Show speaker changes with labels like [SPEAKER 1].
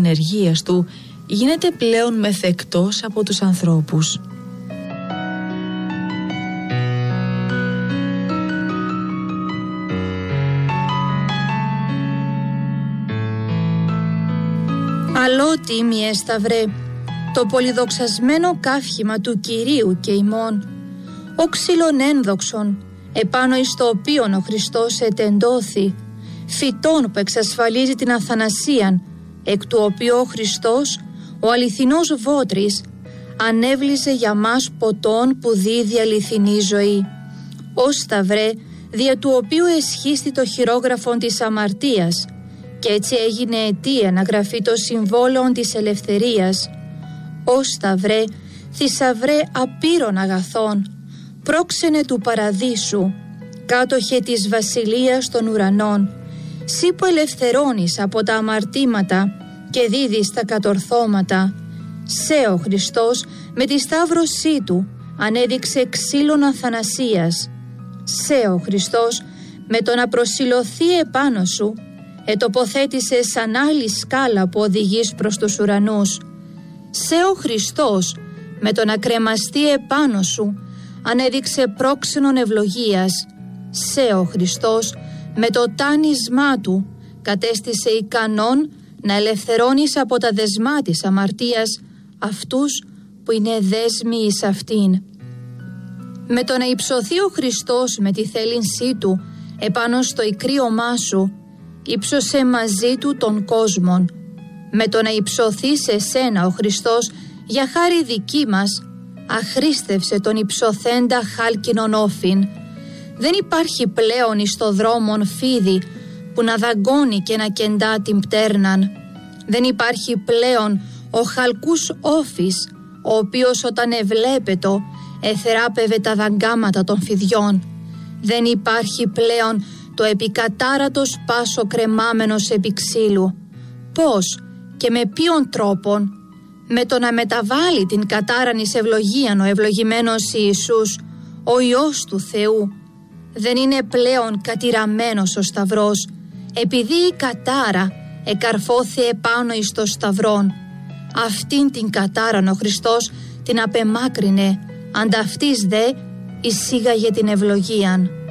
[SPEAKER 1] ενεργείας του γίνεται πλέον μεθεκτός από τους ανθρώπους.
[SPEAKER 2] Αλότι μιε σταυρέ, το πολυδοξασμένο καύχημα του Κυρίου και ημών, ο ξύλων ένδοξον, επάνω εις το οποίον ο Χριστός ετεντώθη, φυτών που εξασφαλίζει την αθανασίαν, εκ του οποίου ο Χριστός, ο αληθινός βότρης, ανέβλησε για μας ποτών που δίδει αληθινή ζωή. Ω σταυρέ, δια του οποίου εσχίστη το χειρόγραφον της αμαρτίας, και έτσι έγινε αιτία να γραφεί το συμβόλαιο της ελευθερίας. Ω σταυρέ, θησαυρέ απείρων αγαθών, πρόξενε του παραδείσου, κάτοχε της βασιλείας των ουρανών, σύ που ελευθερώνεις από τα αμαρτήματα και δίδεις τα κατορθώματα. Σε ο Χριστός με τη σταύρωσή του ανέδειξε ξύλων αθανασίας. Σε ο Χριστός με το να προσηλωθεί επάνω σου ετοποθέτησε σαν άλλη σκάλα που οδηγείς προς τους ουρανούς. Σε ο Χριστός με το να κρεμαστεί επάνω σου ανέδειξε πρόξενον ευλογίας. Σε ο Χριστός με το τάνισμά του κατέστησε ικανόν να ελευθερώνεις από τα δεσμά της αμαρτίας αυτούς που είναι δέσμοι εις αυτήν. Με το να υψωθεί ο Χριστός με τη θέλησή του επάνω στο ικρίωμά σου, ύψωσε μαζί του τον κόσμον. Με το να υψωθεί σε σένα ο Χριστός για χάρη δική μας, αχρίστευσε τον υψωθέντα χάλκινον όφιν. Δεν υπάρχει πλέον εις το δρόμον φίδι που να δαγκώνει και να κεντά την πτέρναν. Δεν υπάρχει πλέον ο χαλκούς όφης, ο οποίος όταν εβλέπετο εθεράπευε τα δαγκάματα των φιδιών. Δεν υπάρχει πλέον το επικατάρατος πάσο κρεμάμενος επί ξύλου. Πώς και με ποιον τρόπον? Με το να μεταβάλει την κατάραν εις ευλογίαν ο ευλογημένος Ιησούς, ο Υιός του Θεού. Δεν είναι πλέον κατηραμένος ο σταυρός, επειδή η κατάρα εκαρφώθη επάνω εις το σταυρόν. Αυτήν την κατάραν ο Χριστός την απεμάκρυνε, ανταυτής δε εισήγαγε την ευλογίαν.